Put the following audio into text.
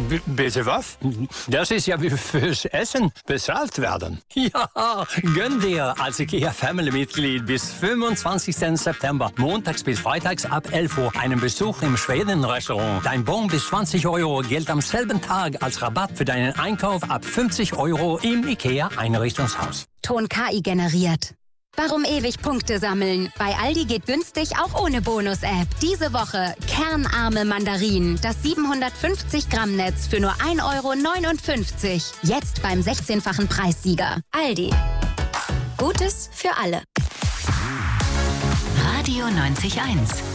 Bitte was? Das ist ja wie fürs Essen bezahlt werden. Ja, gönn dir als IKEA-Family-Mitglied bis 25. September, montags bis freitags ab 11 Uhr, einen Besuch im Schweden-Restaurant. Dein Bon bis 20 Euro gilt am selben Tag als Rabatt für deinen Einkauf ab 50 Euro im IKEA-Einrichtungshaus. Ton KI generiert. Warum ewig Punkte sammeln? Bei Aldi geht günstig auch ohne Bonus-App. Diese Woche kernarme Mandarinen. Das 750 Gramm Netz für nur 1,59 Euro. Jetzt beim 16-fachen Preissieger. Aldi. Gutes für alle. Radio 90.1